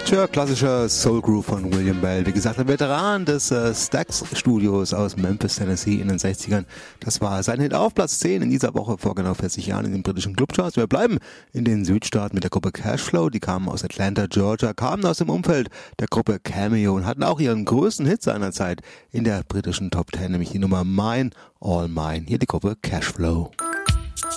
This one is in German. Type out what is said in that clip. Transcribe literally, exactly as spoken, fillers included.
Tja, klassischer Soul Groove von William Bell. Wie gesagt, ein Veteran des äh, Stax Studios aus Memphis, Tennessee in den sechzigern. Das war sein Hit auf Platz zehn in dieser Woche vor genau vierzig Jahren in den britischen Clubcharts. Wir bleiben in den Südstaaten mit der Gruppe Cashflow. Die kamen aus Atlanta, Georgia, kamen aus dem Umfeld der Gruppe Cameo und hatten auch ihren größten Hit seiner Zeit in der britischen Top zehn, nämlich die Nummer Mine, All Mine. Hier die Gruppe Cashflow.